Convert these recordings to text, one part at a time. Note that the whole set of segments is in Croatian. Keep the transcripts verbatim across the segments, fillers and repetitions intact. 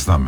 znam.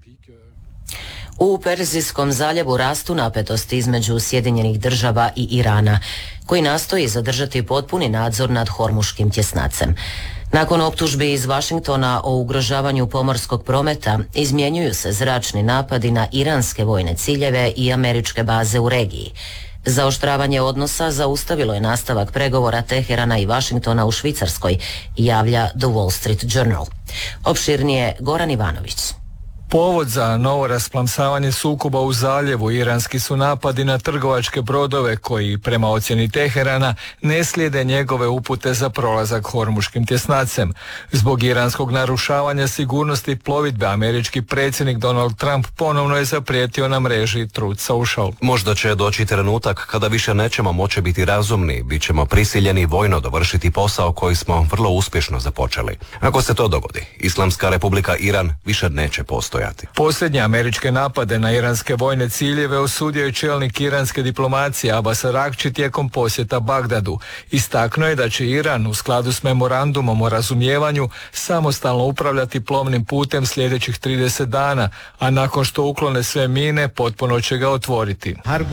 U Perzijskom zaljevu rastu napetosti između Sjedinjenih država i Irana, koji nastoji zadržati potpuni nadzor nad Hormuškim tjesnacem. Nakon optužbi iz Washingtona o ugrožavanju pomorskog prometa, izmjenjuju se zračni napadi na iranske vojne ciljeve i američke baze u regiji. Zaoštravanje odnosa zaustavilo je nastavak pregovora Teherana i Washingtona u Švicarskoj, javlja The Wall Street Journal. Opširnije Goran Ivanović. Povod za novo rasplamsavanje sukoba u zaljevu iranski su napadi na trgovačke brodove koji, prema ocjeni Teherana, ne slijede njegove upute za prolazak Hormuškim tjesnacem. Zbog iranskog narušavanja sigurnosti plovidbe, američki predsjednik Donald Trump ponovno je zaprijetio na mreži Truth Social. Možda će doći trenutak kada više nećemo moći biti razumni, bit ćemo prisiljeni vojno dovršiti posao koji smo vrlo uspješno započeli. Ako se to dogodi, Islamska republika Iran više neće postojati. Posljednje američke napade na iranske vojne ciljeve osudio je čelnik iranske diplomacije Abbas Araghči tijekom posjeta Bagdadu. Istaknuo je da će Iran u skladu s memorandumom o razumijevanju samostalno upravljati plovnim putem sljedećih trideset dana, a nakon što uklone sve mine, potpuno će ga otvoriti.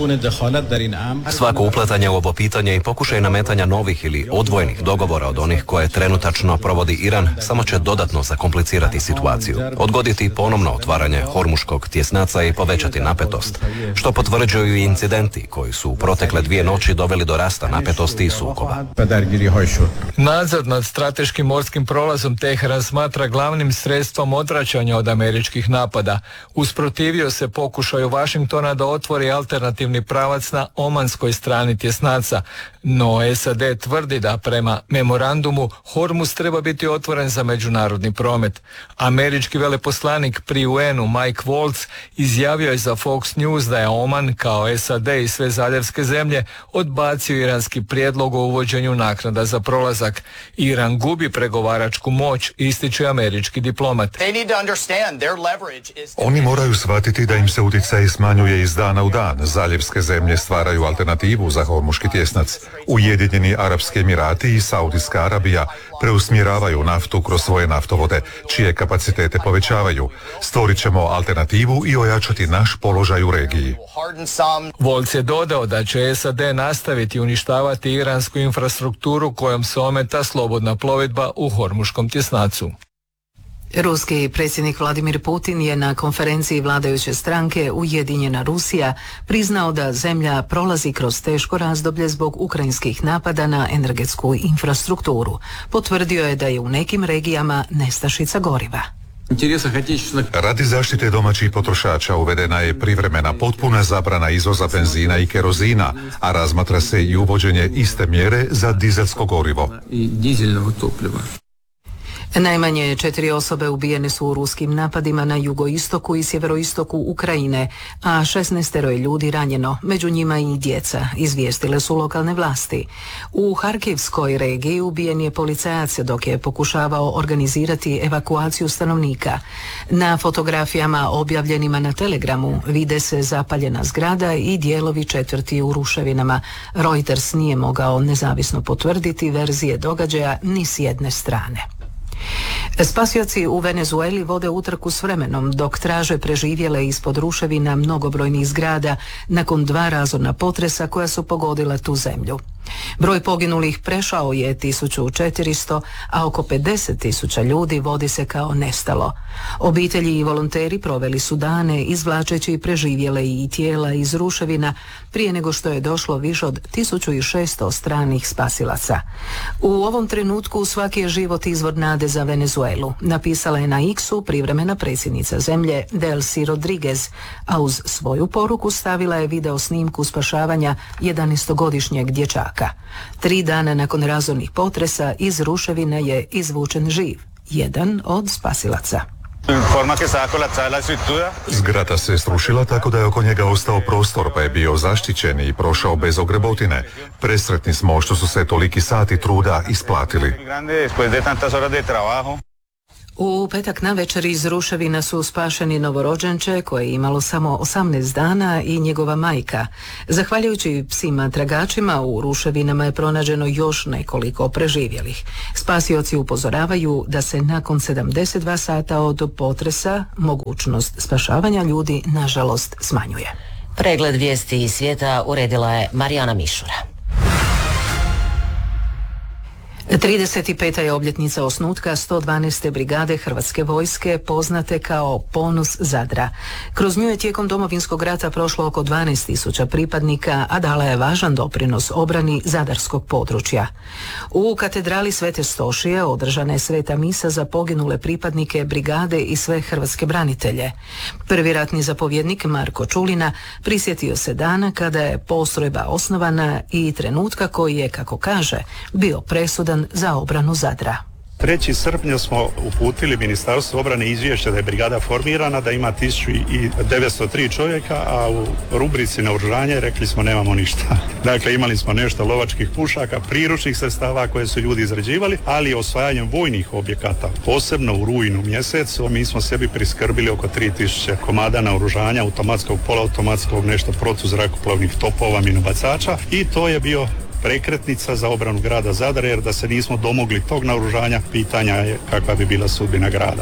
Svako upletanje u ovo pitanje i pokušaj nametanja novih ili odvojenih dogovora od onih koje trenutačno provodi Iran samo će dodatno zakomplicirati situaciju, odgoditi ponovno otvaranje Hormuškog tjesnaca i povećati napetost, što potvrđuju i incidenti koji su u protekle dvije noći doveli do rasta napetosti i sukoba. Nadzor nad strateškim morskim prolazom Teheran smatra glavnim sredstvom odvraćanja od američkih napada. Usprotivio se pokušaju Washingtona da otvori alternativni pravac na omanskoj strani tjesnaca, no S A D tvrdi da prema memorandumu Hormuz treba biti otvoren za međunarodni promet. Američki veleposlanik pri U N-u Mike Waltz izjavio je za Fox News da je Oman, kao S A D i sve zaljevske zemlje, odbacio iranski prijedlog o uvođenju naknada za prolazak. Iran gubi pregovaračku moć, ističe američki diplomat. Oni moraju shvatiti da im se utjecaj smanjuje iz dana u dan. Zaljevske zemlje stvaraju alternativu za Hormuški tjesnac. Ujedinjeni Arapski Emirati i Saudijska Arabija preusmjeravaju naftu kroz svoje naftovode, čije kapacitete povećavaju. Stvorit ćemo alternativu i ojačati naš položaj u regiji. Volc je dodao da će S A D nastaviti uništavati iransku infrastrukturu kojom se ometa slobodna plovidba u Hormuškom tjesnacu. Ruski predsjednik Vladimir Putin je na konferenciji vladajuće stranke Ujedinjena Rusija priznao da zemlja prolazi kroz teško razdoblje zbog ukrajinskih napada na energetsku infrastrukturu. Potvrdio je da je u nekim regijama nestašica goriva. Radi zaštite domaćih potrošača uvedena je privremena potpuna zabrana izvoza benzina i kerozina, a razmatra se i uvođenje iste mjere za dizelsko gorivo. Najmanje četiri osobe ubijene su u ruskim napadima na jugoistoku i sjeveroistoku Ukrajine, a šesnaestero je ljudi ranjeno, među njima i djeca, izvijestile su lokalne vlasti. U Harkivskoj regiji ubijen je policajac dok je pokušavao organizirati evakuaciju stanovnika. Na fotografijama objavljenima na Telegramu vide se zapaljena zgrada i dijelovi četvrti u ruševinama. Reuters nije mogao nezavisno potvrditi verzije događaja ni s jedne strane. Spasioci u Venezueli vode utrku s vremenom dok traže preživjele ispod ruševina mnogobrojnih zgrada nakon dva razorna potresa koja su pogodila tu zemlju. Broj poginulih prešao je tisuću četiristo, a oko pedeset tisuća ljudi vodi se kao nestalo. Obitelji i volonteri proveli su dane izvlačeći preživjele i tijela iz ruševina prije nego što je došlo više od tisuću šesto stranih spasilaca. U ovom trenutku svaki je život izvor nade za Venezuelu, napisala je na X-u privremena predsjednica zemlje Delcy Rodriguez, a uz svoju poruku stavila je video snimku spašavanja jedanaestogodišnjeg dječaka. Tri dana nakon razornih potresa iz ruševina je izvučen živ, jedan od spasilaca. Zgrada se srušila tako da je oko njega ostao prostor, pa je bio zaštićen i prošao bez ogrebotine. Presretni smo što su se toliki sati truda isplatili. U petak navečer iz ruševina su spašeni novorođenče koje je imalo samo osamnaest dana i njegova majka. Zahvaljujući psima tragačima u ruševinama je pronađeno još nekoliko preživjelih. Spasioci upozoravaju da se nakon sedamdeset dva sata od potresa mogućnost spašavanja ljudi nažalost smanjuje. Pregled vijesti iz svijeta uredila je Marijana Mišura. trideset peta je obljetnica osnutka sto dvanaeste brigade Hrvatske vojske, poznate kao Ponos Zadra. Kroz nju je tijekom Domovinskog rata prošlo oko dvanaest tisuća pripadnika, a dala je važan doprinos obrani zadarskog područja. U katedrali Svete Stošije održana je sveta misa za poginule pripadnike brigade i sve hrvatske branitelje. Prvi ratni zapovjednik Marko Čulina prisjetio se dana kada je postrojba osnovana i trenutka koji je, kako kaže, bio presudan za obranu Zadra. trećeg srpnja smo uputili Ministarstvu obrane izvješće da je brigada formirana, da ima tisuću devetsto tri čovjeka, a u rubrici naoružanje rekli smo nemamo ništa. Dakle, imali smo nešto lovačkih pušaka, priručnih sredstava koje su ljudi izrađivali, ali osvajanjem vojnih objekata, posebno u rujnu mjesecu, mi smo sebi priskrbili oko tri tisuće komada naoružanja, automatskog, polautomatskog, nešto protuzrakoplovnih topova, minobacača, i to je bio prekretnica za obranu grada Zadra, jer da se nismo domogli tog naoružanja, pitanja je kakva bi bila sudbina grada.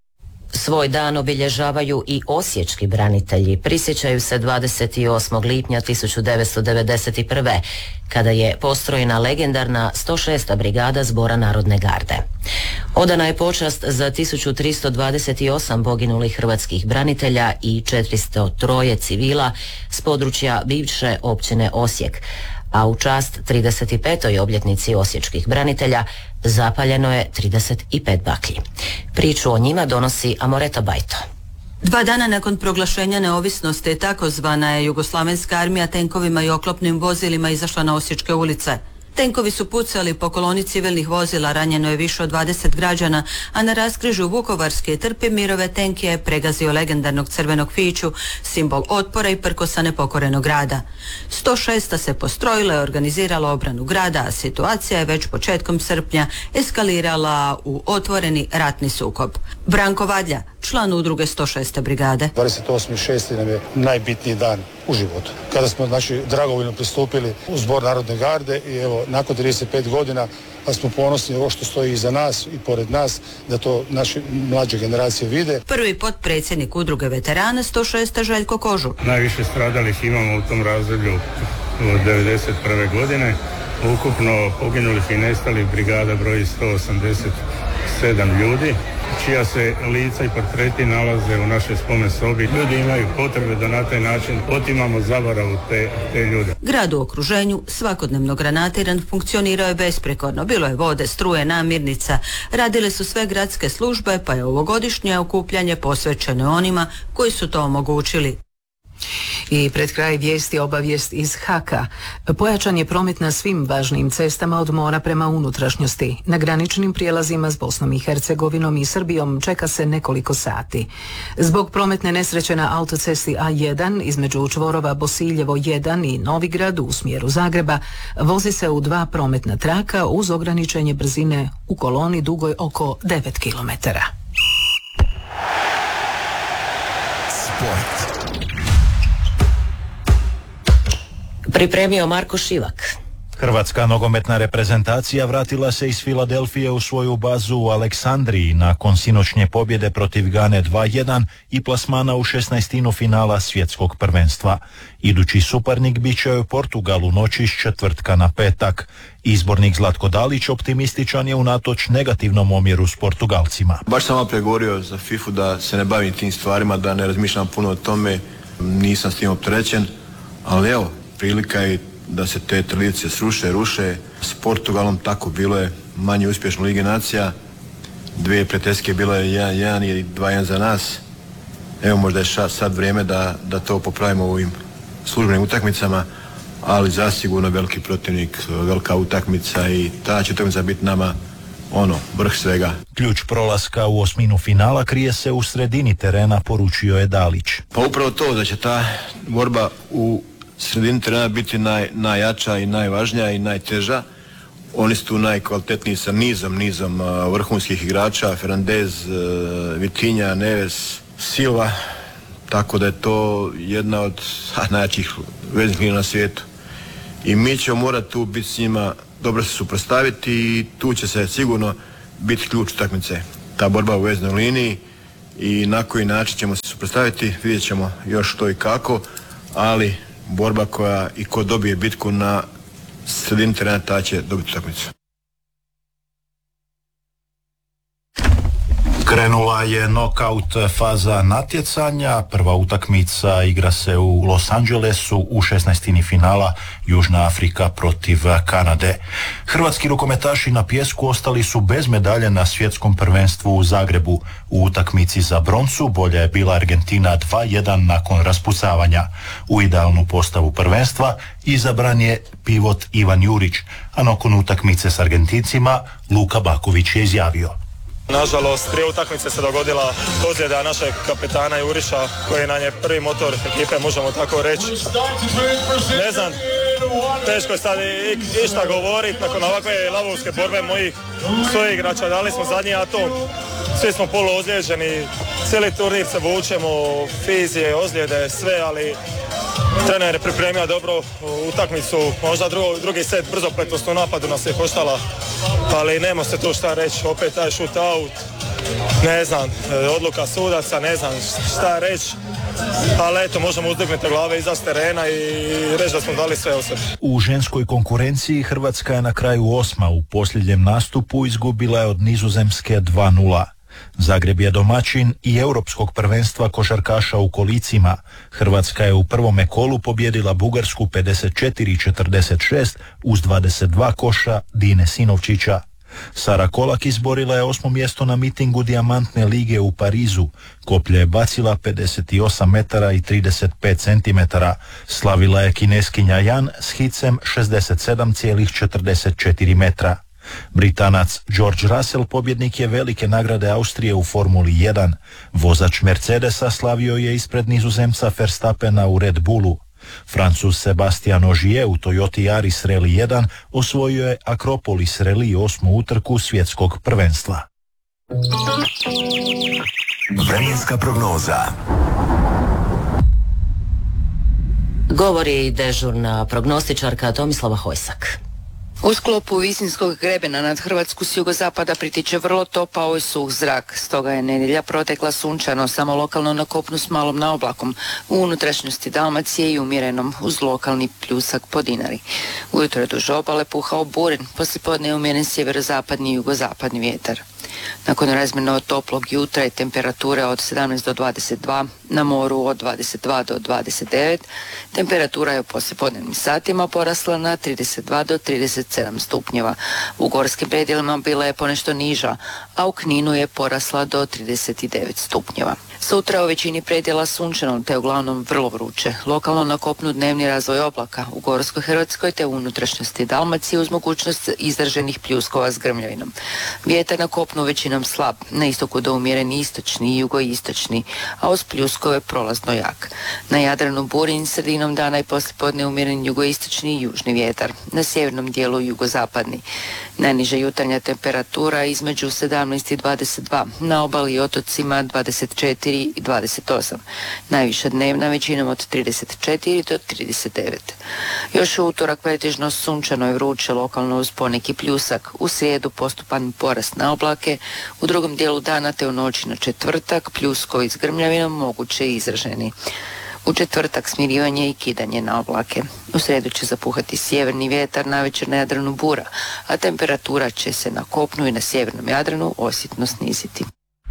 Svoj dan obilježavaju i osječki branitelji. Prisjećaju se dvadeset osmog lipnja tisuću devetsto devedeset prve. kada je postrojena legendarna sto šesta brigada Zbora Narodne garde. Odana je počast za tisuću tristo dvadeset osam poginulih hrvatskih branitelja i četiristo tri civila s područja bivše općine Osijek, a u čast trideset petoj obljetnici osječkih branitelja zapaljeno je trideset pet baklji. Priču o njima donosi Amoreta Bajto. Dva dana nakon proglašenja neovisnosti takozvana je Jugoslavenska armija tenkovima i oklopnim vozilima izašla na osječke ulice. Tenkovi su pucali po koloni civilnih vozila, ranjeno je više od dvadeset građana, a na raskrižju Vukovarske i Trpimirove tenk je pregazio legendarnog crvenog fiću, simbol otpora i prkosa nepokorenog grada. sto šesta se postrojila i organizirala obranu grada, a situacija je već početkom srpnja eskalirala u otvoreni ratni sukob. Branko Vadlja, član udruge sto šeste brigade. dvadeset osmi šesti nam je najbitniji dan u životu. Kada smo znači dragovoljno pristupili u Zbor Narodne garde i evo nakon trideset pet godina pa smo ponosni ovo što stoji iza nas i pored nas, da to naše mlađe generacije vide. Prvi potpredsjednik udruge veterana sto šeste Željko Kožu. Najviše stradalih imamo u tom razdoblju od devedeset prve godine. Ukupno poginulih i nestalih brigada broji sto osamdeset sedam ljudi, čija se lica i portreti nalaze u našoj spomen sobi. Ljudi imaju potrebe da na taj način otimamo zaboravu te, te ljude. Grad u okruženju, svakodnevno granatiran, funkcionirao je besprekorno. Bilo je vode, struje, namirnica. Radile su sve gradske službe, pa je ovogodišnje okupljanje posvećeno onima koji su to omogućili. I pred kraj vijesti obavijest iz Haka. Pojačan je promet na svim važnim cestama od mora prema unutrašnjosti. Na graničnim prijelazima s Bosnom i Hercegovinom i Srbijom čeka se nekoliko sati. Zbog prometne nesreće na autocesti A jedan između čvorova Bosiljevo jedan i Novigrad u smjeru Zagreba vozi se u dva prometna traka uz ograničenje brzine u koloni dugoj oko devet kilometara. Sport. Pripremio Marko Šivak. Hrvatska nogometna reprezentacija vratila se iz Filadelfije u svoju bazu u Aleksandriji nakon sinoćnje pobjede protiv Gane dva jedan i plasmana u šesnaestinu finala svjetskog prvenstva. Idući suparnik bit će u Portugalu noći s četvrtka na petak. Izbornik Zlatko Dalić optimističan je unatoč negativnom omjeru s Portugalcima. Baš sam malo pregovorio za fifu da se ne bavim tim stvarima, da ne razmišljam puno o tome, nisam s tim opterećen, ali evo, prilika je da se te tradicije sruše, ruše. S Portugalom tako bilo je manje uspješno Lige nacija. Dvije preteske bilo je jedan jedan i dva jedan za nas. Evo možda je sad vrijeme da, da to popravimo u ovim službenim utakmicama, ali zasigurno veliki protivnik, velika utakmica i ta će utakmica biti nama ono, vrh svega. Ključ prolaska u osminu finala krije se u sredini terena, poručio je Dalić. Pa upravo to, da će ta borba u sredini terena biti naj, najjača i najvažnija i najteža. Oni su tu najkvalitetniji sa nizom, nizom vrhunskih igrača, Fernandez, Vitinha, Neves, Silva, tako da je to jedna od najjačih veznih linija na svijetu. I mi ćemo morati tu biti s njima, dobro se suprotstaviti i tu će se sigurno biti ključ utakmice. Ta borba u veznoj liniji i na koji način ćemo se suprotstaviti, vidjet ćemo još što i kako, ali borba koja i ko dobije bitku na sredini terena, ta će dobiti utakmicu. Krenula je nokaut faza natjecanja. Prva utakmica igra se u Los Angelesu u šesnaestini finala Južna Afrika protiv Kanade. Hrvatski rukometaši na pijesku ostali su bez medalje na svjetskom prvenstvu u Zagrebu. U utakmici za broncu bolja je bila Argentina dva jedan nakon raspucavanja. U idealnu postavu prvenstva izabran je pivot Ivan Jurić, a nakon utakmice s Argentincima Luka Baković je izjavio: Nažalost, prije utakmice se dogodila ozljeda našeg kapetana Jurića, koji nam je prvi motor ekipe, možemo tako reći. Ne znam, teško je sad išta govoriti nakon ovakve lavovske borbe mojih suigrača. Dali smo zadnji atom, svi smo polu ozlijeđeni, cijeli turnir se vučemo, fizije, ozljede, sve, ali trener je pripremio dobro utakmicu, možda drugo, drugi set brzopletost u napadu nas je koštala, ali nema se tu šta reći, opet taj shootout, ne znam, odluka sudaca, ne znam šta reći, ali eto, možemo uzdignuti glave iza terena i reći da smo dali sve o sebi. U ženskoj konkurenciji Hrvatska je na kraju osma, u posljednjem nastupu izgubila je od Nizozemske dva nula. Zagreb je domaćin i europskog prvenstva košarkaša u kolicima. Hrvatska je u prvome kolu pobjedila Bugarsku pedeset četiri četrdeset šest uz dvadeset dva koša Dine Sinovčića. Sara Kolak izborila je osmo mjesto na mitingu Dijamantne lige u Parizu. Koplje je bacila pedeset osam metara i trideset pet centimetara. Slavila je Kineskinja Jan s hicem šezdeset sedam zarez četrdeset četiri metra. Britanac George Russell pobjednik je velike nagrade Austrije u Formuli jedan. Vozač Mercedesa slavio je ispred Nizozemca Verstappena u Red Bullu. Francuz Sebastian Ogier u Toyota Yaris Rally jedan osvojio je Akropolis Rally osmu utrku svjetskog prvenstva. Vremenska prognoza. Govori dežurna prognostičarka Tomislava Hojsak. U sklopu visinskog grebena nad Hrvatsku s jugozapada pritiče vrlo topao i suh zrak, stoga je nedjelja protekla sunčano, samo lokalno na kopnu s malom naoblakom, u unutrašnjosti Dalmacije i umjerenom uz lokalni pljusak po Dinari. Ujutro je duž obale puhao buren, poslijepodne je umjeren sjeverozapadni i jugozapadni vjetar. Nakon razmjerno toplog jutra i temperature od sedamnaest do dvadeset dva, na moru od dvadeset dva do dvadeset devet, temperatura je u poslijepodnevnim satima porasla na trideset dva do trideset sedam stupnjeva. U gorskim predjelima bila je ponešto niža, a u Kninu je porasla do trideset devet stupnjeva. Sutra u većini predjela sunčano te uglavnom vrlo vruće. Lokalno na kopnu dnevni razvoj oblaka, u Gorskoj Hrvatskoj te u unutrašnjosti Dalmacije uz mogućnost izraženih pljuskova s grmljavinom. Vjetar na kopnu većinom slab, na istoku do umjereni istočni i jugoistočni, a uz pljuskove prolazno jak. Na Jadranu burin, sredinom dana i poslijepodne umjeren jugoistočni i južni vjetar, na sjevernom dijelu jugozapadni. Najniža jutarnja temperatura između sedamnaest i dvadeset dva, na obali i otocima dvadeset četiri i dvadeset osam. Najviša dnevna većinom od trideset četiri do trideset devet. Još u utorak pretežno sunčano i vruće, lokalno uz poneki pljusak. U srijedu postupan porast na oblake, u drugom dijelu dana te u noći na četvrtak pljuskovi s grmljavinom moguće i izraženi. U četvrtak smirivanje i kidanje na oblake. U srijedu će zapuhati sjeverni vjetar, navečer na Jadranu bura, a temperatura će se na kopnu i na sjevernom Jadranu osjetno sniziti.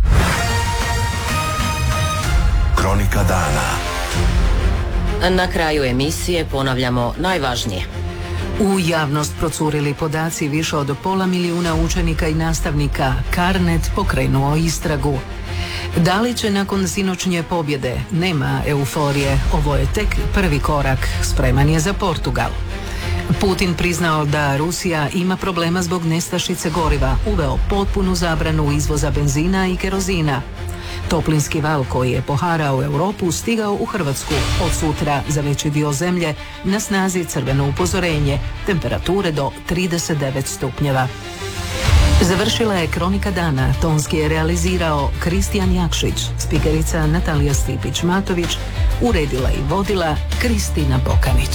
Kronika dana. Na kraju emisije ponavljamo najvažnije. U javnost procurili podaci više od pola milijuna učenika i nastavnika. Carnet pokrenuo istragu. Da li će nakon sinoćnje pobjede? Nema euforije. Ovo je tek prvi korak. Spreman je za Portugal. Putin priznao da Rusija ima problema zbog nestašice goriva. Uveo potpunu zabranu izvoza benzina i kerozina. Toplinski val koji je poharao Europu stigao u Hrvatsku. Od sutra za veći dio zemlje na snazi crveno upozorenje, temperature do trideset devet stupnjeva. Završila je Kronika dana, tonski je realizirao Kristijan Jakšić, spikerica Natalija Stipić-Matović, uredila i vodila Kristina Bokanić.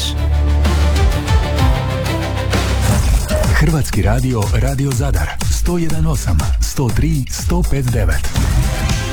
Hrvatski radio, Radio Zadar, sto jedan osam, sto tri, sto pet devet.